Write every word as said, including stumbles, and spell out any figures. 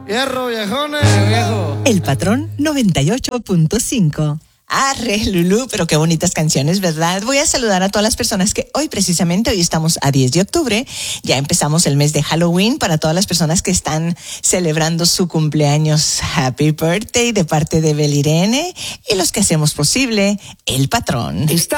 Hierro, viejones. Viejo. El Patrón noventa y ocho punto cinco. Arre, Lulú, pero qué bonitas canciones, ¿verdad? Voy a saludar a todas las personas que hoy, precisamente, hoy estamos a diez de octubre, ya empezamos el mes de Halloween, para todas las personas que están celebrando su cumpleaños, Happy Birthday de parte de Belirene, y los que hacemos posible, El Patrón. Está